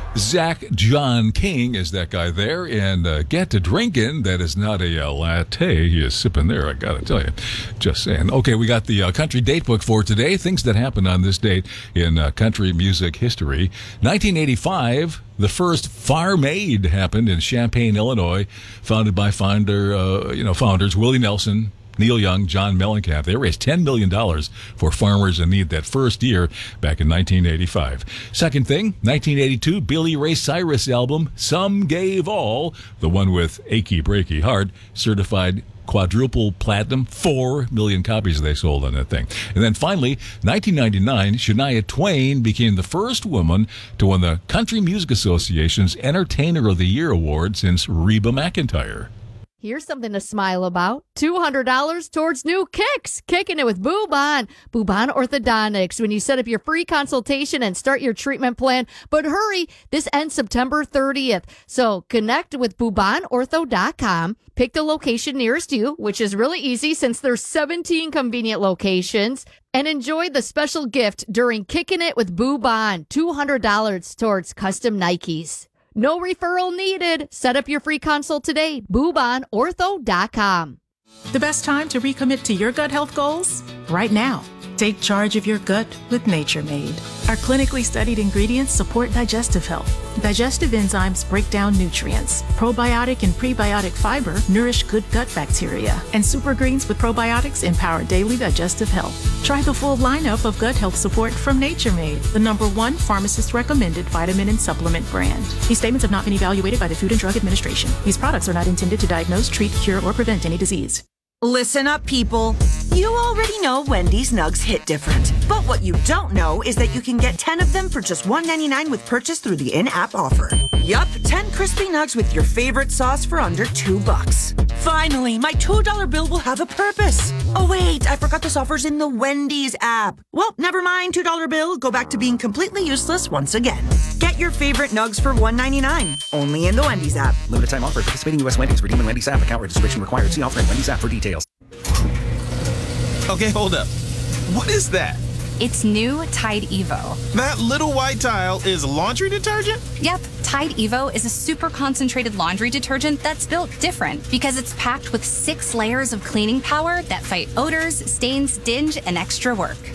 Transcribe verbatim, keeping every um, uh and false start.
Zach John King is that guy there, and uh, get to drinking. That is not a uh, latte he is sipping there, I gotta tell you. Just saying. Okay, we got the uh, country date book for today. Things that happened on this date in uh, country music history. nineteen eighty-five, the first Farm Aid happened in Champaign, Illinois, founded by founder, uh, you know, founders Willie Nelson, Neil Young, John Mellencamp. They raised ten million dollars for farmers in need that first year back in nineteen eighty-five. Second thing, nineteen eighty-two, Billy Ray Cyrus album, Some Gave All, the one with Achy Breaky Heart, certified quadruple platinum, four million copies they sold on that thing. And then finally, nineteen ninety-nine, Shania Twain became the first woman to win the Country Music Association's Entertainer of the Year award since Reba McEntire. Here's something to smile about. two hundred dollars towards new kicks. Kicking it with Boobon. Boobon Orthodontics. When you set up your free consultation and start your treatment plan. But hurry, this ends September thirtieth. So connect with Boobon Ortho dot com. Pick the location nearest you, which is really easy since there's seventeen convenient locations. And enjoy the special gift during Kicking It with Boobon. two hundred dollars towards custom Nikes. No referral needed. Set up your free consult today. Boobon Ortho dot com. The best time to recommit to your gut health goals? Right now. Take charge of your gut with Nature Made. Our clinically studied ingredients support digestive health. Digestive enzymes break down nutrients. Probiotic and prebiotic fiber nourish good gut bacteria. And super greens with probiotics empower daily digestive health. Try the full lineup of gut health support from Nature Made, the number one pharmacist-recommended vitamin and supplement brand. These statements have not been evaluated by the Food and Drug Administration. These products are not intended to diagnose, treat, cure, or prevent any disease. Listen up, people. You already know Wendy's Nugs hit different. But what you don't know is that you can get ten of them for just one ninety-nine with purchase through the in-app offer. Yup, ten crispy nugs with your favorite sauce for under two bucks. Finally, my two dollar bill will have a purpose. Oh wait, I forgot this offer's in the Wendy's app. Well, never mind, two dollar bill. Go back to being completely useless once again. Get your favorite nugs for one ninety-nine. Only in the Wendy's app. Limited time offer. Participating U S Wendy's. Redeem in Wendy's app. Account registration required. See offer in Wendy's app for details. Okay, hold up. What is that? It's new Tide Evo. That little white tile is laundry detergent? Yep, Tide Evo is a super concentrated laundry detergent that's built different because it's packed with six layers of cleaning power that fight odors, stains, dinge, and extra work.